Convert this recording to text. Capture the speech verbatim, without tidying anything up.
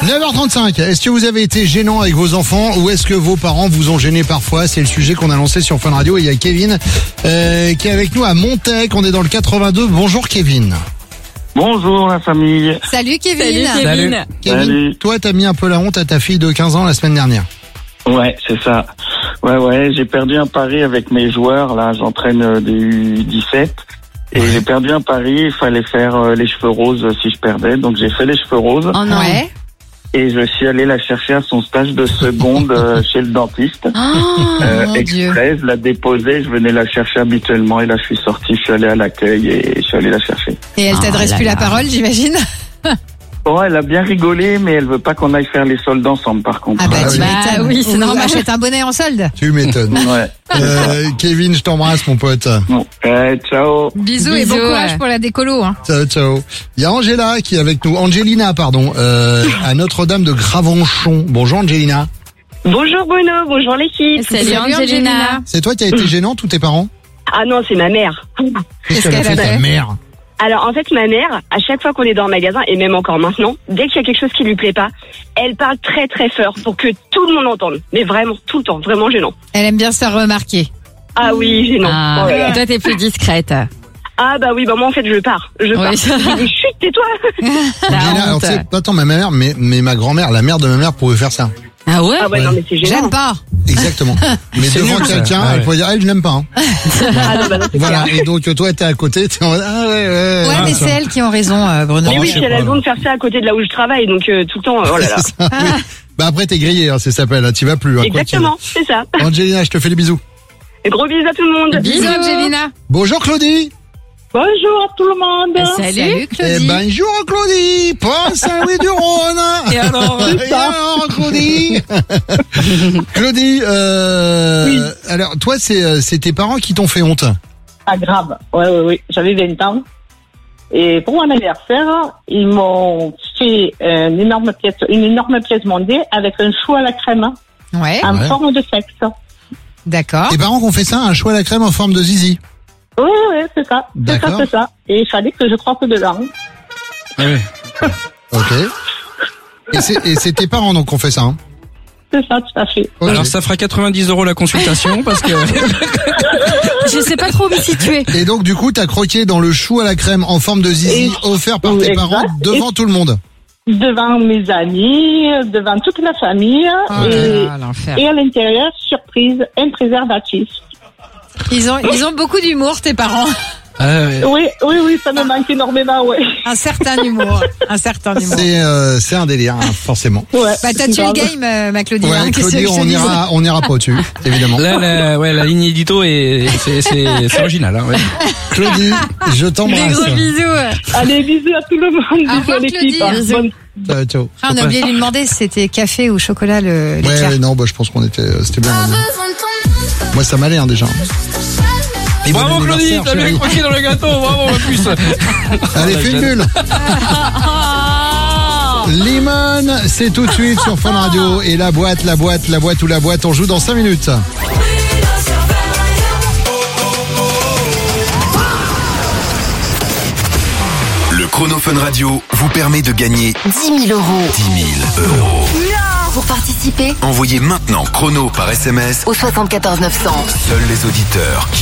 neuf heures trente-cinq, est-ce que vous avez été gênant avec vos enfants ou est-ce que vos parents vous ont gêné parfois? C'est le sujet qu'on a lancé sur Fun Radio. Il y a Kevin euh, qui est avec nous à Montaic, on est dans le quatre-vingt-deux. Bonjour Kevin. Bonjour la famille. Salut Kevin. Salut Kevin. Kevin, Salut. toi t'as mis un peu la honte à ta fille de quinze ans la semaine dernière. Ouais, c'est ça. Ouais, ouais, j'ai perdu un pari avec mes joueurs. Là, j'entraîne euh, des U dix-sept. Et Ouais. j'ai perdu un pari, il fallait faire euh, les cheveux roses euh, si je perdais. Donc j'ai fait les cheveux roses. Oh non. Ouais. Et je suis allé la chercher à son stage de seconde euh, chez le dentiste. Oh, Euh, mon Dieu. exprès, je la déposais, je venais la chercher habituellement. Et là, je suis sorti, je suis allé à l'accueil et je suis allé la chercher. Et elle Oh t'adresse là plus là. la parole, j'imagine? Oh, elle a bien rigolé, mais elle veut pas qu'on aille faire les soldes ensemble, par contre. Ah bah, Ah tu oui. m'étonnes. Bah oui, c'est Ou normal. achète un bonnet en solde. Tu m'étonnes. Ouais. Euh, Kevin, je t'embrasse mon pote. Bon. Ouais, ciao. Bisous, et Bisous, bon courage ouais. pour la décolo. Hein. Ciao, ciao. Il y a Angela qui est avec nous. Angelina, pardon, euh, à Notre-Dame de Gravenchon. Bonjour Angelina. Bonjour Bruno, bonjour l'équipe. Salut Salut, Angelina. C'est toi qui as été gênant, tous tes parents? Ah non, c'est ma mère. Qu'est-ce qu'elle a qu'elle a fait, ta fait mère? Alors en fait, ma mère, à chaque fois qu'on est dans le magasin, et même encore maintenant, dès qu'il y a quelque chose qui lui plaît pas, elle parle très très fort pour que tout le monde entende. Mais vraiment, tout le temps, vraiment gênant. Elle aime bien se faire remarquer. Ah oui, gênant. Ah, Oh là là. toi t'es plus discrète. Ah bah oui, bah moi en fait je pars. Je pars. Oui. Je dis, chut, tais-toi. La Angelina, alors, honte. tu sais, attends, ma mère, mais, mais ma grand-mère, la mère de ma mère pouvait faire ça. Ah ouais? Ah ouais, Ouais. non mais c'est gênant. J'aime pas. Exactement. Mais C'est devant nul, ça. quelqu'un, Ah ouais. elle pourrait dire, elle, je l'aime pas. Hein. Ah non, bah non, c'est Voilà. clair. Et donc, toi, t'es à côté, t'es en mode, ah ouais, ouais. Ouais, Ah, mais ça. c'est elle qui ont raison, euh, Bruno. Mais oui, je sais puis elle a pas, le don de faire ça à côté de là où je travaille, donc euh, tout le temps, oh là là. C'est ça, oui. Bah après, t'es grillé, hein, c'est ça s'appelle. T'y vas plus. Hein, quoi qu'il- Exactement, c'est ça. Angelina, je te fais les bisous. Et gros bisous à tout le monde. Bisous, Angelina. Bonjour Claudie. Bonjour à tout le monde. Salut. Salut, Eh Claudie. bonjour Claudie. Pas Saint-Louis du Rhône. Et alors? Et alors, Claudie. Claudie, euh, Oui. alors toi, c'est, euh, c'est tes parents qui t'ont fait honte. Pas grave. Ouais, ouais, ouais. J'avais vingt ans. Et pour mon anniversaire, ils m'ont fait une énorme pièce, une énorme pièce mondée avec un chou à la crème Ouais, en Ouais. forme de sexe. d'accord. Tes parents qui ont fait ça, un choix à la crème en forme de zizi. Oui, oui, c'est ça. C'est ça, D'accord. c'est ça. Et il fallait que je croque dedans. Ok. Et c'est, et c'est tes parents donc qui ont fait ça. Hein. C'est ça, tout à fait. Ok. Alors ça fera quatre-vingt-dix euros la consultation parce que Je sais pas trop m'y situer. Et donc du coup, t'as croqué dans le chou à la crème en forme de zizi Et- offert par oui, tes exact. parents devant Et- tout le monde. Devant mes amis, devant toute la famille. Oh et, là là, l'enfer. et à l'intérieur, surprise, un préservatif. Ils ont, ils ont beaucoup d'humour, tes parents. Ah ouais. Oui, oui, oui, ça me manque énormément, ouais. Un certain humour. Un certain humour. C'est, euh, c'est un délire, hein, forcément. Ouais. Bah, t'as tué le game, euh, ma Claudie. Ouais, hein, qu'est-ce Claudie, que je te on dise ira, on ira pas au-dessus, évidemment. Là, la, ouais, la ligne édito est, c'est, c'est, c'est original. Hein, ouais. Claudie, je Des t'embrasse. gros bisous. Allez, bisous à tout le monde. Au Bisous revoir, à l'équipe. Claudie. Bisous. Bonne- Ciao, ciao. Ah, on a oublié de lui demander si c'était café ou chocolat le Ouais, l'éclair. ouais, non, bah, je pense qu'on était, euh, c'était bien. Moi, ça m'allait, hein, déjà. Et bon Bravo Claudie, anniversaire, t'as bien chérie. croqué dans le gâteau, bravo ma puce. Allez, fais une bulle. Limon, c'est tout de suite sur Fun Radio. Et la boîte, la boîte, la boîte ou la boîte, on joue dans cinq minutes. Le Chrono Fun Radio vous permet de gagner dix mille euros. dix mille euros. Pour participer Envoyez maintenant Chrono par S M S. au soixante-quatorze neuf cents. Seuls les auditeurs qui